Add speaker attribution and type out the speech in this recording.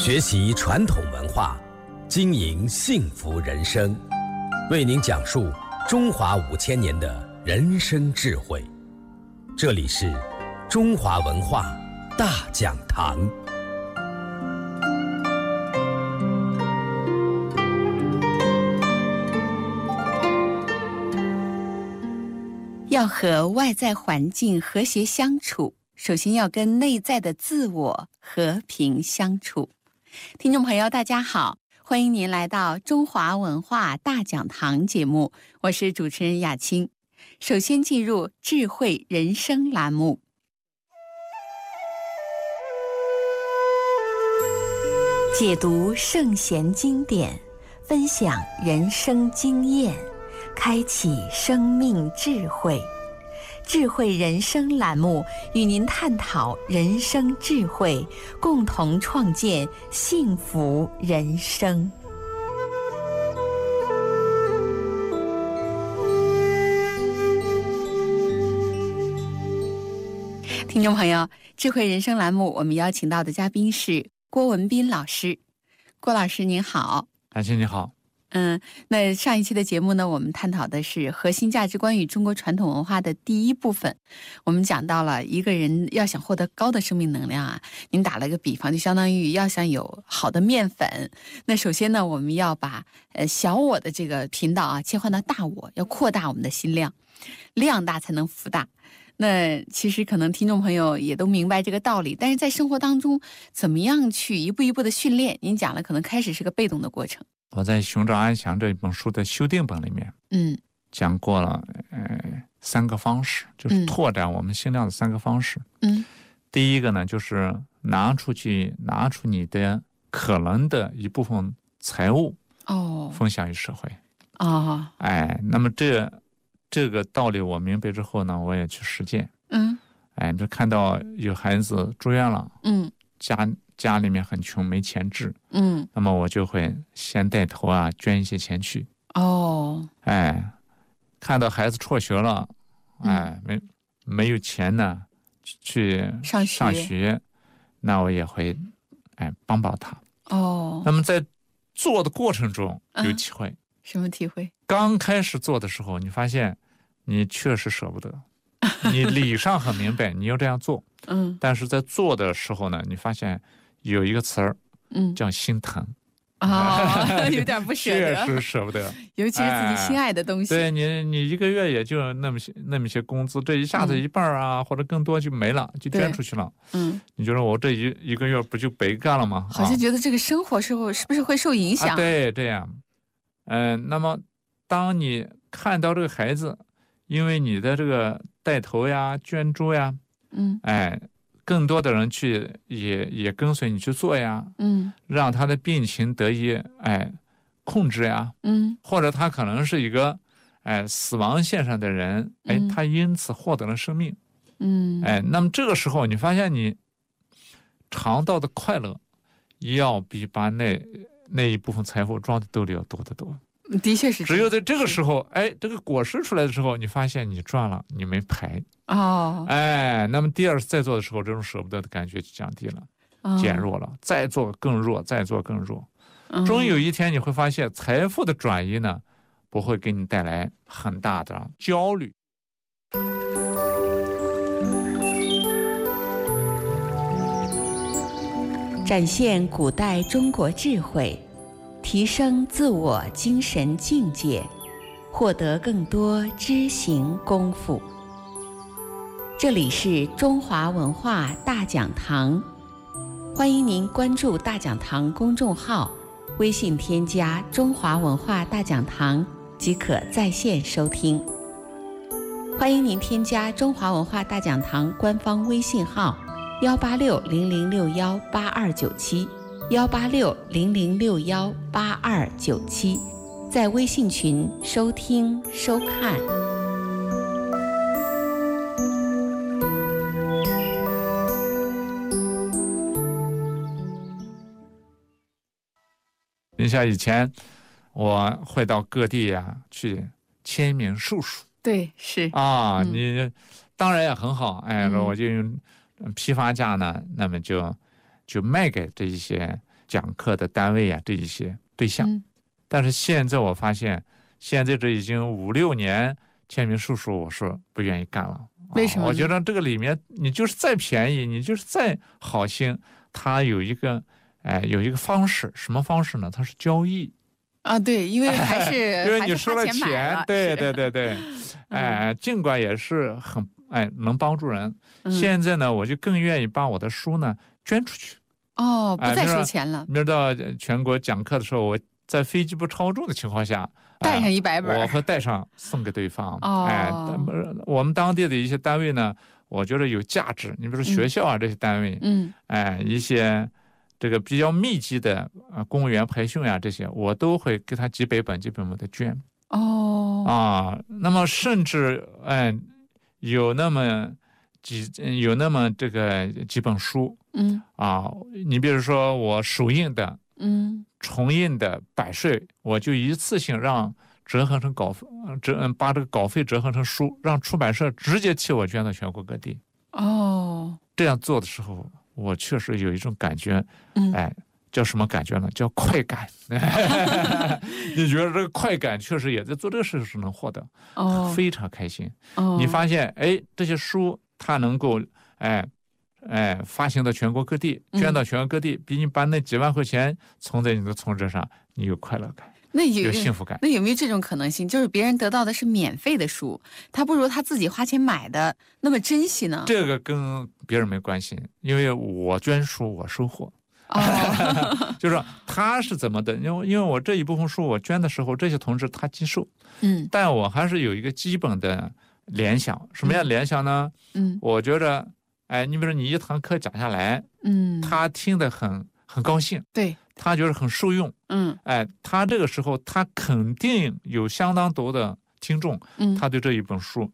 Speaker 1: 学习传统文化，经营幸福人生，为您讲述中华5000年的人生智慧。这里是中华文化大讲堂。
Speaker 2: 要和外在环境和谐相处，首先要跟内在的自我和平相处。听众朋友大家好，欢迎您来到中华文化大讲堂节目，我是主持人雅青。首先进入智慧人生栏目，解读圣贤经典，分享人生经验，开启生命智慧。智慧人生栏目与您探讨人生智慧，共同创建幸福人生。听众朋友，智慧人生栏目我们邀请到的嘉宾是郭文彬老师。郭老师您好。
Speaker 3: 安心你好。
Speaker 2: 那上一期的节目呢，我们探讨的是核心价值观与中国传统文化的第一部分。我们讲到了一个人要想获得高的生命能量啊，您打了个比方，就相当于要想有好的面粉。那首先呢，我们要把小我的这个频道啊切换到大我，要扩大我们的心量，量大才能福大。那其实可能听众朋友也都明白这个道理，但是在生活当中怎么样去一步一步的训练？您讲了，可能开始是个被动的过程。
Speaker 3: 我在《寻找安详》这一本书的修订本里面，讲过了3个方式，就是拓展我们心量的3个方式。第一个呢，就是拿出你的可能的一部分财物，分享于社会。那么这个道理我明白之后呢，我也去实践。就看到有孩子住院了，家里面很穷，没钱治，那么我就会先带头捐一些钱去。看到孩子辍学了，没有钱呢去上学，那我也会帮他。那么在做的过程中有体会。
Speaker 2: 什么体会？
Speaker 3: 刚开始做的时候，你发现你确实舍不得，你理上很明白你要这样做，但是在做的时候呢，你发现有一个词儿，叫心疼。
Speaker 2: 有点不舍得，
Speaker 3: 确实舍不得，
Speaker 2: 尤其是自己心爱的东西。
Speaker 3: 对你一个月也就那么些工资，这一下子一半或者更多就没了，就捐出去了。你觉得我这一个月不就白干了吗？
Speaker 2: 好像觉得这个生活是不是会受影响？
Speaker 3: 对，这样。那么当你看到这个孩子，因为你的这个带头捐助更多的人去也跟随你去做让他的病情得以控制或者他可能是一个死亡线上的人，他因此获得了生命。那么这个时候你发现你尝到的快乐要比把那一部分财富装在兜里要多得多。
Speaker 2: 的确是，
Speaker 3: 只有在这个时候这个果实出来的时候，你发现你赚了，你没排。那么第二次再做的时候，这种舍不得的感觉就降低了，减弱了，再做更弱，再做更弱。终有一天你会发现，财富的转移呢，不会给你带来很大的焦虑。
Speaker 2: 展现古代中国智慧，提升自我精神境界，获得更多知行功夫。这里是中华文化大讲堂，欢迎您关注大讲堂公众号，微信添加中华文化大讲堂即可在线收听。欢迎您添加中华文化大讲堂官方微信号18600618297，18600618297，在微信群收听收看。
Speaker 3: 你像以前我会到各地去签名树树。
Speaker 2: 对，是
Speaker 3: 你当然也很好，我就用批发价呢，那么就卖给这一些讲课的单位啊这一些对象。但是现在我发现，现在这已经5、6年签名书，我是不愿意干了。
Speaker 2: 为什么？
Speaker 3: 我觉得这个里面，你就是再便宜，你就是再好心，它有一个方式，什么方式呢？它是交易
Speaker 2: 啊，对，因为还是
Speaker 3: 因为你收了钱，对，尽管也是很能帮助人。现在呢，我就更愿意把我的书呢捐出去。
Speaker 2: 不再收钱了。
Speaker 3: 明儿到全国讲课的时候，我在飞机不超重的情况下，
Speaker 2: 带上100本，
Speaker 3: 我会带上送给对方。我们当地的一些单位呢，我觉得有价值。你比如说学校啊这些单位，一些这个比较密集的公务员培训啊这些，我都会给他几百本的捐。那么甚至有那么这个几本书，你比如说我首印的，重印的100岁，我就一次性让折合成把这个稿费折合成书，让出版社直接替我捐到全国各地。这样做的时候，我确实有一种感觉，叫什么感觉呢？叫快感。你觉得这个快感确实也在做这个事是能获得，非常开心。你发现这些书它能够发行到全国各地，捐到全国各地，比你把那几万块钱存在你的存折上，你有快乐感，有幸福感。
Speaker 2: 那有没有这种可能性，就是别人得到的是免费的书，他不如他自己花钱买的那么珍惜呢？
Speaker 3: 这个跟别人没关系，因为我捐书我收获。就是说他是怎么的，因为我这一部分书我捐的时候，这些同志他接受，但我还是有一个基本的联想。什么样的联想呢？我觉得你比如说你一堂课讲下来，他听得很高兴，
Speaker 2: 对，
Speaker 3: 他觉得很受用，他这个时候他肯定有相当多的听众，他对这一本书